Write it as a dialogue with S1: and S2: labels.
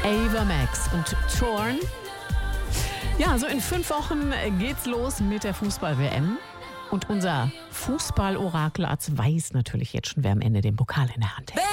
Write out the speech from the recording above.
S1: Ava Max und Torn. Ja, so in 5 Wochen geht's los mit der Fußball-WM. Und unser Fußball-Orakel Arzt weiß natürlich jetzt schon, wer am Ende den Pokal in der Hand hält.